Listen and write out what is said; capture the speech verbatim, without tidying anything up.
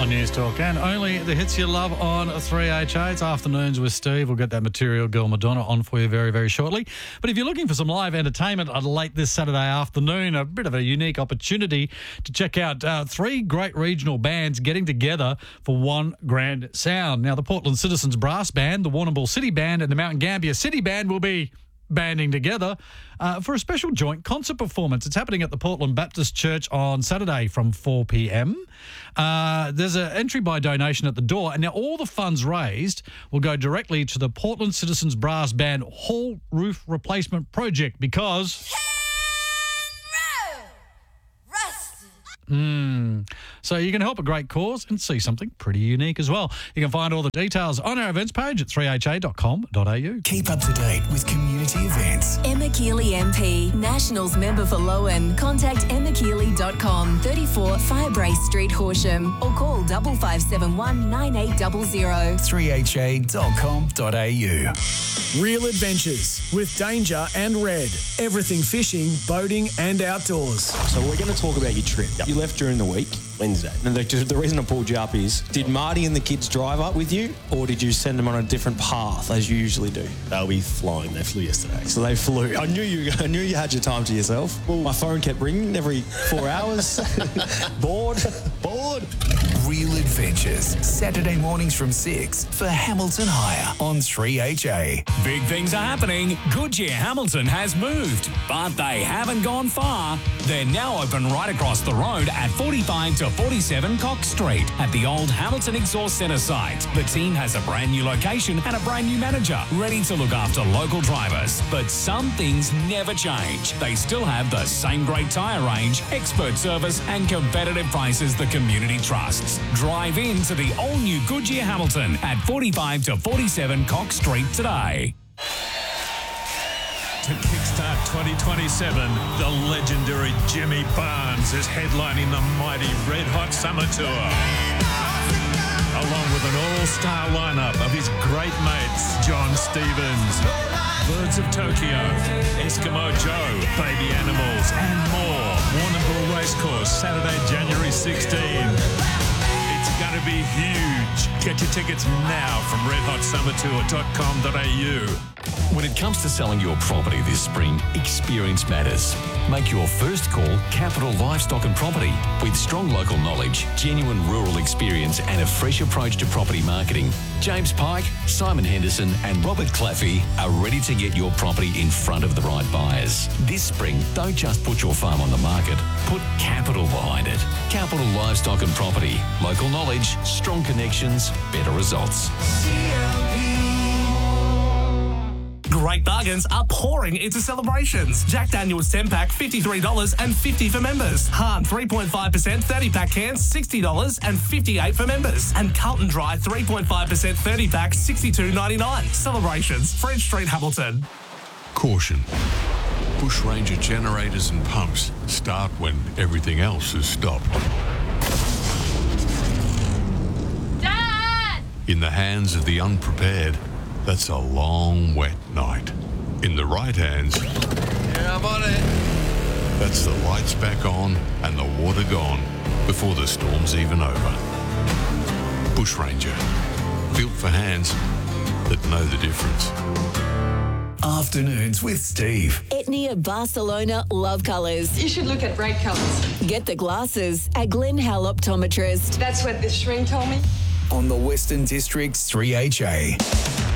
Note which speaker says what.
Speaker 1: on News Talk, and only the hits you love on three H A. It's Afternoons with Steve. We'll get that Material Girl Madonna on for you very, very shortly. But if you're looking for some live entertainment late this Saturday afternoon, a bit of a unique opportunity to check out uh, three great regional bands getting together for one grand sound. Now, the Portland Citizens Brass Band, the Warrnambool City Band, and the Mount Gambier City Band will be banding together uh, for a special joint concert performance. It's happening at the Portland Baptist Church on Saturday from four p.m. Uh, there's an entry by donation at the door, and now all the funds raised will go directly to the Portland Citizens Brass Band Hall Roof Replacement Project because... Mm. So you can help a great cause and see something pretty unique as well. You can find all the details on our events page at three h a dot com dot a u.
Speaker 2: Keep up to date with community events.
Speaker 3: Emma Keeley M P, Nationals member for Lowen. Contact emma keeley dot com, thirty-four Firebrace Street, Horsham, or call double five seven one nine eight zero zero.
Speaker 2: three h a dot com dot a u.
Speaker 4: Real adventures with Danger and Red. Everything fishing, boating and outdoors.
Speaker 5: So we're going to talk about your trip. You left during the week, Wednesday. And the, the reason I pulled you up is, did Marty and the kids drive up with you, or did you send them on a different path as you usually do?
Speaker 6: They'll be flying. They flew yesterday.
Speaker 5: So they flew. I knew you. I knew you had your time to yourself. Well, my phone kept ringing every four hours. Bored. Bored.
Speaker 2: Real adventures. Saturday mornings from six for Hamilton Hire on three H A.
Speaker 7: Big things are happening. Goodyear Hamilton has moved, but they haven't gone far. They're now open right across the road at forty-five to forty-seven Cox Street at the old Hamilton Exhaust Centre site. The team has a brand new location and a brand new manager ready to look after local drivers. But some things never change. They still have the same great tyre range, expert service and competitive prices the community trusts. Drive in to the all-new Goodyear Hamilton at forty-five to forty-seven Cox Street today.
Speaker 8: To kickstart twenty twenty-seven, the legendary Jimmy Barnes is headlining the mighty Red Hot Summer Tour. Along with an all-star lineup of his great mates, John Stevens, Birds of Tokyo, Eskimo Joe, Baby Animals, and more. Warrnambool Racecourse, Saturday, January sixteenth. It's going to be huge. Get your tickets now from red hot summer tour dot com dot a u.
Speaker 7: When it comes to selling your property this spring, experience matters. Make your first call Capital Livestock and Property. With strong local knowledge, genuine rural experience and a fresh approach to property marketing, James Pike, Simon Henderson and Robert Claffey are ready to get your property in front of the right buyers. This spring, don't just put your farm on the market, put capital behind it. Capital Livestock and Property. Local knowledge, strong connections, better results.
Speaker 9: Great bargains are pouring into celebrations. Jack Daniel's ten pack, fifty-three dollars and fifty cents for members. Hahn three point five percent thirty pack cans, sixty dollars and fifty-eight cents for members. And Carlton Dry three point five percent thirty pack, sixty-two ninety-nine. Celebrations, French Street, Hamilton.
Speaker 10: Caution. Bush Ranger generators and pumps start when everything else has stopped.
Speaker 11: Dad!
Speaker 10: In the hands of the unprepared, that's a long, wet night. In the right hands,
Speaker 12: yeah, I'm on it.
Speaker 10: That's the lights back on and the water gone before the storm's even over. Bush Ranger, built for hands that know the difference.
Speaker 2: Afternoons with Steve.
Speaker 3: Etnia Barcelona Love Colours.
Speaker 13: You should look at bright colours.
Speaker 3: Get the glasses at Glen Hal Optometrist.
Speaker 13: That's what the shrink told me.
Speaker 2: On the Western District's three H A.